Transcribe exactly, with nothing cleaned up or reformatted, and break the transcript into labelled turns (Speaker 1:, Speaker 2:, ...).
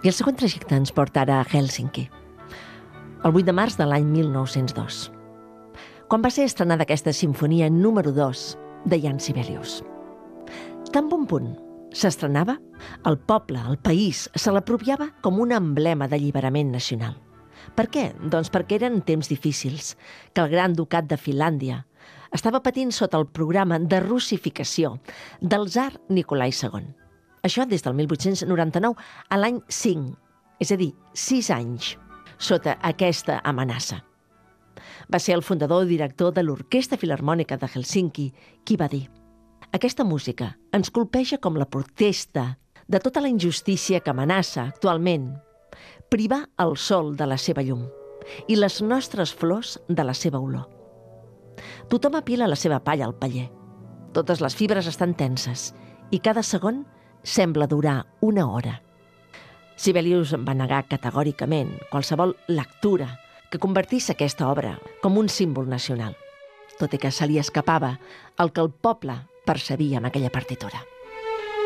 Speaker 1: I el següent trajecte ens porta ara a Hèlsinki, el vuit de març de l'any mil nou-cents dos, quan va ser estrenada aquesta sinfonia número dos de Jan Sibelius. Tan bon punt s'estrenava, el poble, el país, se l'apropiava com un emblema d'alliberament nacional. Per què? Doncs perquè eren temps difícils, que el Gran Ducat de Finlàndia estava patint sota el programa de russificació del tsar Nicolai segon. Això des del mil vuit-cents noranta-nou a l'any cinc, és a dir, sis anys, sota aquesta amenaça. Va ser el fundador i director de l'Orquestra Filharmònica de Hèlsinki qui va dir: aquesta música ens colpeja com la protesta de tota la injustícia que amenaça actualment privar el sol de la seva llum i les nostres flors de la seva olor. Tothom apila la seva palla al paller. Totes les fibres estan tenses i cada segon sembla durar una hora. Sibelius va negar categòricament qualsevol lectura que convertís aquesta obra com un símbol nacional, tot i que se li escapava el que el poble percebia en aquella partitura.